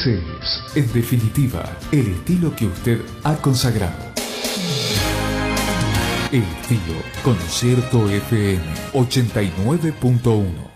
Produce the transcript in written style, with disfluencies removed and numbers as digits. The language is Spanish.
Ese es, en definitiva, el estilo que usted ha consagrado. El estilo Concierto FM 89.1.